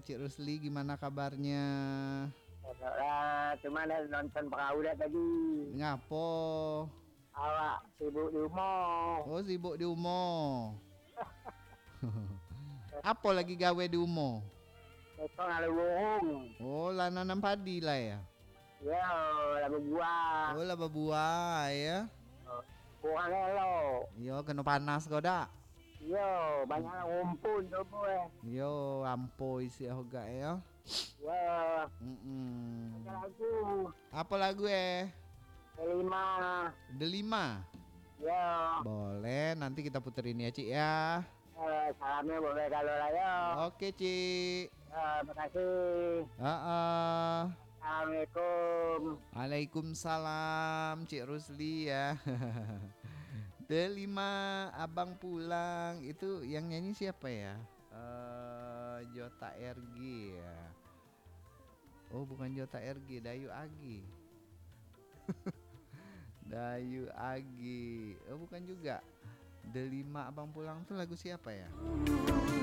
Cik Rusli, gimana kabarnya? Cuma ada nonton Pauda tadi. Ngapo? Awak sibuk di rumah. Oh, sibuk di Umo. Apa lagi gawe di Umo? Besok ada bohong. Oh, lah nanam padi lah ya. Ya, ada buah. Oh, lah berbuah ya. Kurang elok. Yo, kena panas kau dak. Yo, banyak ngumpul tu boy. Yo, ampo isi hoga ya. Ya, ada Mm-mm. lagu. Apa lagu Kelima. Delima. Yo, Boleh, nanti kita puterin ya, Cik ya. salamnya boleh kalau lah yo. Oke, Cik. Terima kasih. Assalamualaikum. Waalaikumsalam, Cik Rusli ya. Delima abang pulang itu yang nyanyi siapa ya? Jota RG ya. Oh, bukan Jota RG, Dayu Agi. Dayu Agi. Oh, bukan juga. Delima abang pulang tuh lagu siapa ya?